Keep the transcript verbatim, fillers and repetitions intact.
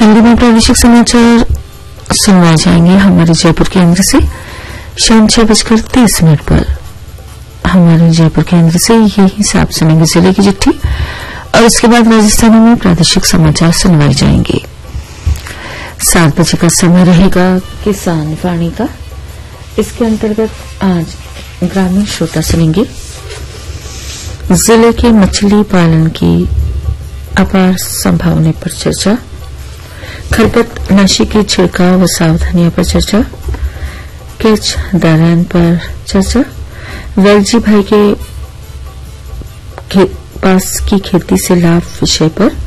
हिंदी में प्रादेशिक समाचार सुनवाए जाएंगे हमारे जयपुर केंद्र से शाम छह बजकर तीस मिनट पर। हमारे जयपुर केंद्र से ये हिसाब सुनेंगे जिले की चिट्ठी और इसके बाद राजस्थानी में प्रादेशिक समाचार सुनवाए जाएंगे। सात बजे का समय रहेगा किसान वाणी का। इसके अंतर्गत आज ग्रामीण श्रोता सुनेंगे जिले के मछली पालन की अपार संभावना पर चर्चा, खरपतनाशी की छिड़काव व सावधानियों पर चर्चा, कैच दारान पर चर्चा, वेलजी भाई के पास की खेती से लाभ विषय पर